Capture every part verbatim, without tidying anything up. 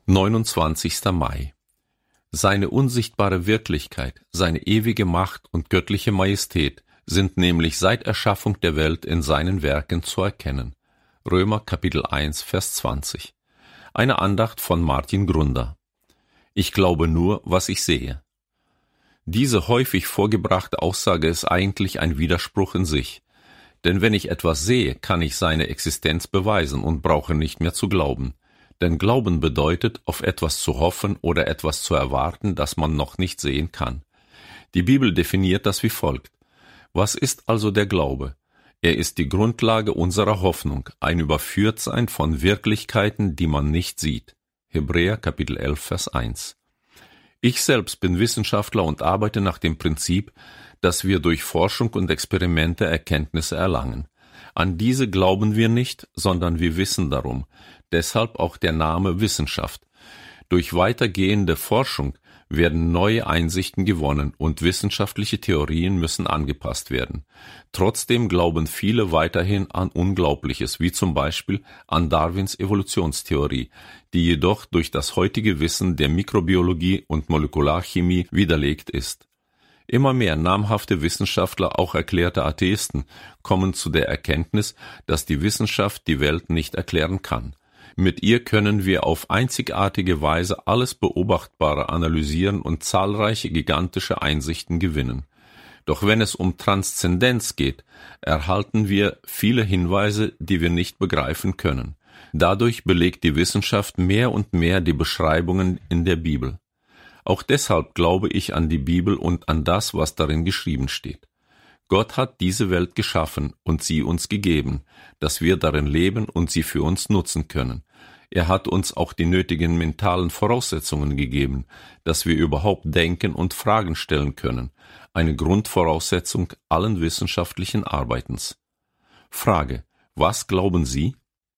neunundzwanzigster Mai. Seine unsichtbare Wirklichkeit, seine ewige Macht und göttliche Majestät sind nämlich seit Erschaffung der Welt in seinen Werken zu erkennen. Römer Kapitel eins, Vers zwanzig. Eine Andacht von Martin Grunder. Ich glaube nur, was ich sehe. Diese häufig vorgebrachte Aussage ist eigentlich ein Widerspruch in sich. Denn wenn ich etwas sehe, kann ich seine Existenz beweisen und brauche nicht mehr zu glauben. Denn Glauben bedeutet, auf etwas zu hoffen oder etwas zu erwarten, das man noch nicht sehen kann. Die Bibel definiert das wie folgt. Was ist also der Glaube? Er ist die Grundlage unserer Hoffnung, ein Überführtsein von Wirklichkeiten, die man nicht sieht. Hebräer Kapitel elf, Vers eins. Ich selbst bin Wissenschaftler und arbeite nach dem Prinzip, dass wir durch Forschung und Experimente Erkenntnisse erlangen. An diese glauben wir nicht, sondern wir wissen darum. Deshalb auch der Name Wissenschaft. Durch weitergehende Forschung werden neue Einsichten gewonnen und wissenschaftliche Theorien müssen angepasst werden. Trotzdem glauben viele weiterhin an Unglaubliches, wie zum Beispiel an Darwins Evolutionstheorie, die jedoch durch das heutige Wissen der Mikrobiologie und Molekularchemie widerlegt ist. Immer mehr namhafte Wissenschaftler, auch erklärte Atheisten, kommen zu der Erkenntnis, dass die Wissenschaft die Welt nicht erklären kann. Mit ihr können wir auf einzigartige Weise alles Beobachtbare analysieren und zahlreiche gigantische Einsichten gewinnen. Doch wenn es um Transzendenz geht, erhalten wir viele Hinweise, die wir nicht begreifen können. Dadurch belegt die Wissenschaft mehr und mehr die Beschreibungen in der Bibel. Auch deshalb glaube ich an die Bibel und an das, was darin geschrieben steht. Gott hat diese Welt geschaffen und sie uns gegeben, dass wir darin leben und sie für uns nutzen können. Er hat uns auch die nötigen mentalen Voraussetzungen gegeben, dass wir überhaupt denken und Fragen stellen können, eine Grundvoraussetzung allen wissenschaftlichen Arbeitens. Frage: Was glauben Sie?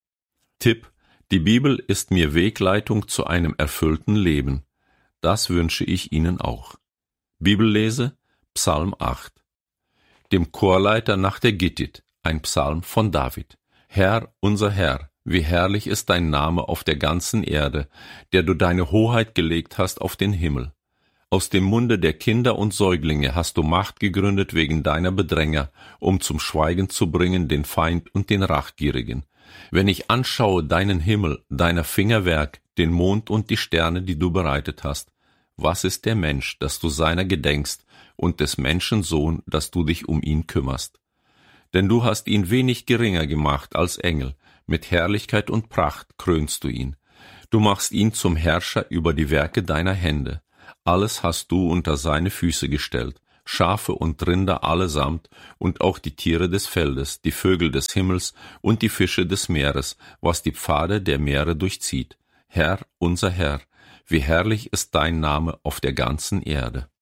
Tipp: Die Bibel ist mir Wegleitung zu einem erfüllten Leben. Das wünsche ich Ihnen auch. Bibellese: Psalm acht. Dem Chorleiter nach der Gittit, ein Psalm von David. Herr, unser Herr, wie herrlich ist dein Name auf der ganzen Erde, der du deine Hoheit gelegt hast auf den Himmel. Aus dem Munde der Kinder und Säuglinge hast du Macht gegründet wegen deiner Bedränger, um zum Schweigen zu bringen den Feind und den Rachgierigen. Wenn ich anschaue deinen Himmel, deiner Fingerwerk, den Mond und die Sterne, die du bereitet hast, was ist der Mensch, dass du seiner gedenkst, und des Menschen Sohn, dass du dich um ihn kümmerst? Denn du hast ihn wenig geringer gemacht als Engel, mit Herrlichkeit und Pracht krönst du ihn. Du machst ihn zum Herrscher über die Werke deiner Hände. Alles hast du unter seine Füße gestellt, Schafe und Rinder allesamt und auch die Tiere des Feldes, die Vögel des Himmels und die Fische des Meeres, was die Pfade der Meere durchzieht. Herr, unser Herr, wie herrlich ist dein Name auf der ganzen Erde.